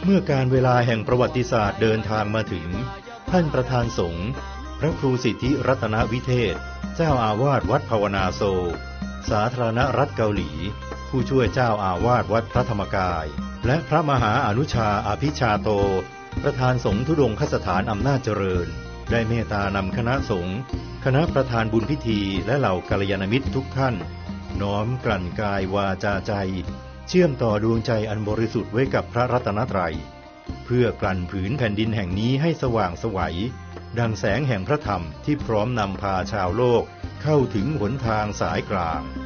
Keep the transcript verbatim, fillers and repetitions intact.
เมื่อการเวลาแห่งประวัติศาสตร์เดินทางมาถึงท่านประธานสงฆ์พระครูสิทธิรัตนวิเทศเจ้าอาวาสวัดภาวนาโซสาธารณรัฐเกาหลีผู้ช่วยเจ้าอาวาสวัดพระธรรมกายและพระมหาอนุชาอภิชาโตประธานสงฆ์ธุดงคสถานอำนาจเจริญได้เมตตานำคณะสงฆ์คณะประธานบุญพิธีและเหล่ากัลยาณมิตรทุกท่านน้อมกลั่นกายวาจาใจเชื่อมต่อดวงใจอันบริสุทธิ์ไว้กับพระรัตนตรัยเพื่อกลั่นผืนแผ่นดินแห่งนี้ให้สว่างไสวดังแสงแห่งพระธรรมที่พร้อมนำพาชาวโลกเข้าถึงหนทางสายกลาง